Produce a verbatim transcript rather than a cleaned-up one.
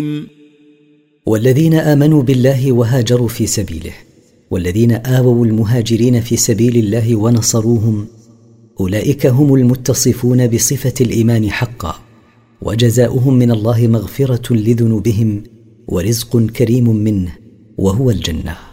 والذين آمنوا بالله وهاجروا في سبيله والذين آووا المهاجرين في سبيل الله ونصروهم أولئك هم المتصفون بصفة الإيمان حقا، وجزاؤهم من الله مغفرة لذنوبهم ورزق كريم منه وهو الجنة.